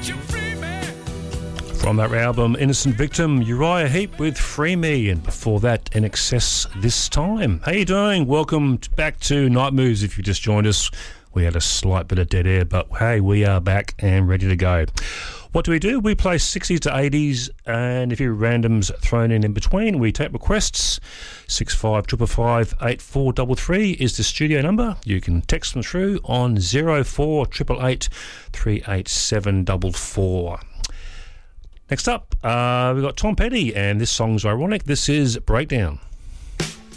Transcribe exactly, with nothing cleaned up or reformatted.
From that album, Innocent Victim, Uriah Heep with Free Me, and before that, In Excess This Time. How you doing? Welcome back to Night Moves. If you just joined us, we had a slight bit of dead air, but hey, we are back and ready to go. What do we do? We play sixties to eighties, and a few randoms thrown in in between. We take requests. six five five five eight four three three is the studio number. You can text them through on zero four eight eight eight three eight seven four four. Next up, uh, we've got Tom Petty, and this song's ironic. This is Breakdown.